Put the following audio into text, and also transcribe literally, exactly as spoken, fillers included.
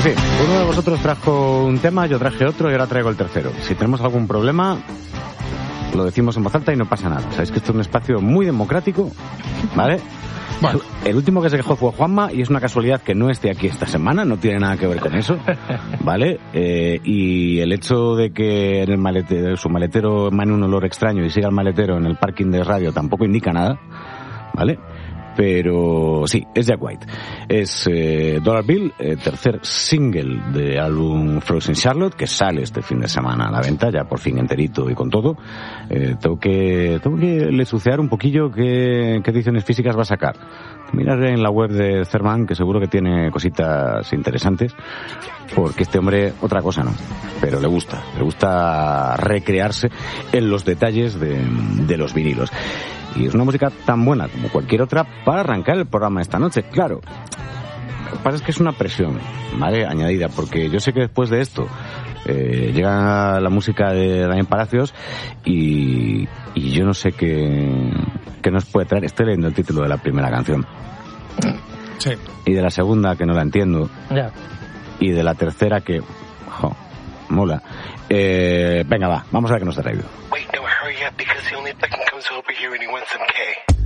Pues sí, uno de vosotros trajo un tema, yo traje otro y ahora traigo el tercero. Si tenemos algún problema, lo decimos en voz alta y no pasa nada. Sabéis que esto es un espacio muy democrático, ¿vale? Bueno. El último que se quejó fue Juanma y es una casualidad que no esté aquí esta semana, no tiene nada que ver con eso, ¿vale? Eh, y el hecho de que en el maletero, su maletero emane un olor extraño y siga el maletero en el parking de radio tampoco indica nada, ¿vale? Pero sí, es Jack White. Es eh, Dollar Bill, eh, tercer single de álbum Frozen Charlotte, que sale este fin de semana a la venta, ya por fin enterito y con todo. Eh, tengo que tengo que lesucear un poquillo qué, qué ediciones físicas va a sacar. Mirar en la web de Cerman, que seguro que tiene cositas interesantes, porque este hombre otra cosa no, pero le gusta, le gusta recrearse en los detalles de, de los vinilos. Y es una música tan buena como cualquier otra para arrancar el programa esta noche. Claro, lo que pasa es que es una presión, ¿vale?, añadida, porque yo sé que después de esto eh, llega la música de Damián Palacios y, y yo no sé qué, qué nos puede traer. Estoy leyendo el título de la primera canción. Sí. Y de la segunda, que no la entiendo. Ya. Y de la tercera, que... Jo, mola. Eh, venga, va, vamos a ver qué nos ha traído. Wait, no, hurry up, because the only fucking comes over here when he wants some K.